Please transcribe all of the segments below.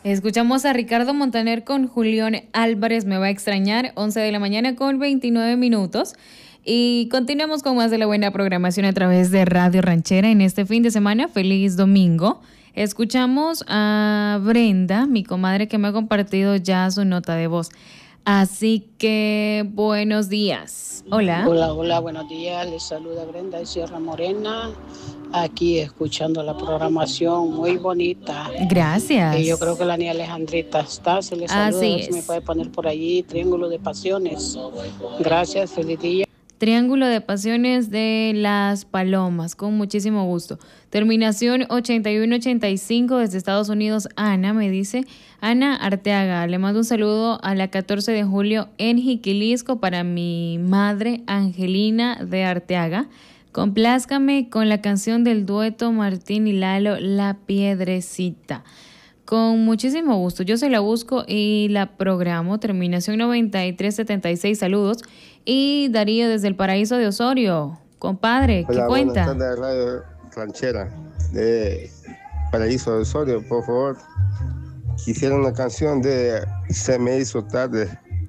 Escuchamos a Ricardo Montaner con Julián Álvarez, Me va a extrañar, 11 de la mañana con 29 minutos. Y continuamos con más de la buena programación a través de Radio Ranchera en este fin de semana. Feliz domingo. Escuchamos a Brenda, mi comadre, que me ha compartido ya su nota de voz. Así que buenos días. Hola. Hola, buenos días. Les saluda Brenda de Sierra Morena. Aquí escuchando la programación muy bonita. Gracias. Yo creo que la niña Alejandrita está. Se les saluda. Así A ver si me puede poner por allí Triángulo de Pasiones. Gracias, feliz día. Triángulo de Pasiones de Las Palomas, con muchísimo gusto. Terminación 8185 desde Estados Unidos. Ana me dice, Ana Arteaga, le mando un saludo a la 14 de julio en Jiquilisco para mi madre Angelina de Arteaga. Complázcame con la canción del dueto Martín y Lalo, La Piedrecita. Con muchísimo gusto. Yo se la busco y la programo. Terminación 9376. Saludos. Y Darío desde el Paraíso de Osorio. Compadre, ¿qué cuenta? Buenas tardes, Radio Ranchera de Paraíso de Osorio, por favor. Quisiera una canción de Se me hizo tarde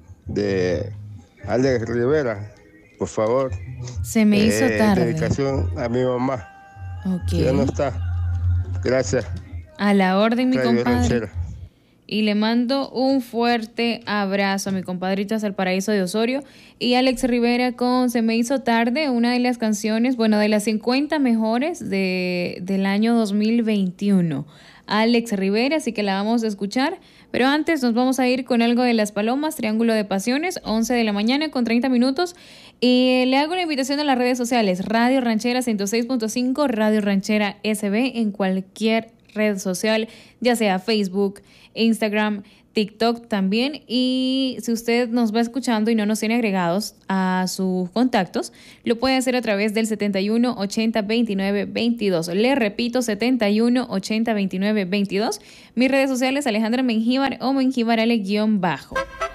de Alex Rivera, por favor. Se me hizo tarde. Dedicación a mi mamá. Ok. Ya no está. Gracias. A la orden, mi Radio compadre. Ranchera. Y le mando un fuerte abrazo a mi compadrito hasta el Paraíso de Osorio. Y Alex Rivera con Se me hizo tarde, una de las canciones, bueno, de las 50 mejores del año 2021. Alex Rivera, así que la vamos a escuchar. Pero antes nos vamos a ir con algo de Las Palomas, Triángulo de Pasiones, 11 de la mañana con 30 minutos. Y le hago una invitación a las redes sociales, Radio Ranchera 106.5, Radio Ranchera SB, en cualquier red social, ya sea Facebook, Instagram, TikTok también. Y si usted nos va escuchando y no nos tiene agregados a sus contactos, lo puede hacer a través del 71 80 29 22. Le repito, 71 80 29 22. Mis redes sociales, Alejandra Mengíbar o Mengíbar Ale _bajo.